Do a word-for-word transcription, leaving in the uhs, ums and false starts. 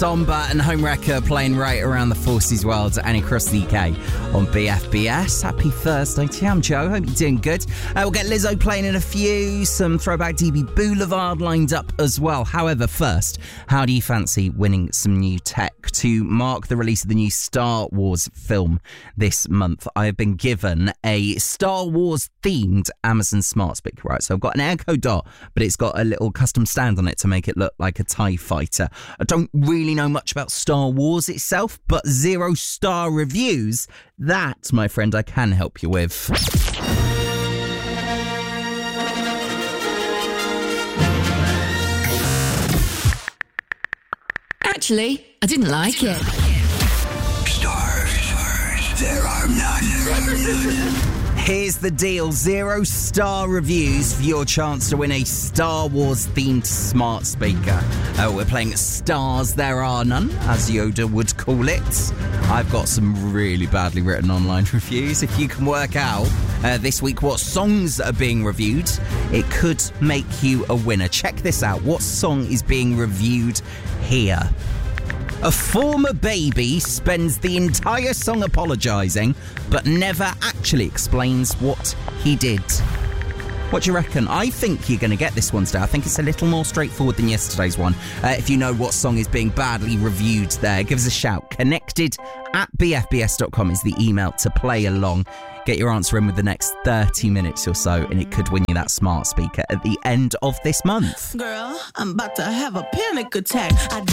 Somber and Homewrecker playing right around the Forces world and across the U K on B F B S. Happy Thursday to you. I'm Joe. Hope you're doing good. Uh, we'll get Lizzo playing in a few. Some Throwback D B Boulevard lined up as well. However, first, how do you fancy winning some new tech to mark the release of the new Star Wars film this month? I have been given a Star Wars themed Amazon Smart Speaker, right? So I've got an Echo Dot, but it's got a little custom stand on it to make it look like a TIE fighter. I don't really know much about Star Wars itself, but zero star reviews, that, my friend, I can help you with. Actually, I didn't like it. Stars, there are none. Here's the deal. Zero star reviews for your chance to win a Star Wars themed smart speaker. Uh, we're playing Stars There Are None, as Yoda would call it. I've got some really badly written online reviews. If you can work out uh, this week what songs are being reviewed, it could make you a winner. Check this out. What song is being reviewed here? A former baby spends the entire song apologising, but never actually explains what he did. What do you reckon? I think you're going to get this one today. I think it's a little more straightforward than yesterday's one. Uh, if you know what song is being badly reviewed there, give us a shout. Connected at b f b s dot com is the email to play along. Get your answer in with the next thirty minutes or so, and it could win you that smart speaker at the end of this month. Girl, I'm about to have a panic attack. I